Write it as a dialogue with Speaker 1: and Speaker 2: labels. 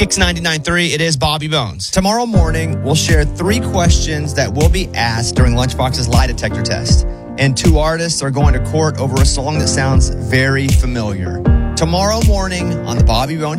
Speaker 1: Kicks 99.3, it is Bobby Bones.
Speaker 2: Tomorrow morning, we'll share 3 questions that will be asked during Lunchbox's lie detector test. And 2 artists are going to court over a song that sounds very familiar. Tomorrow morning on the Bobby Bones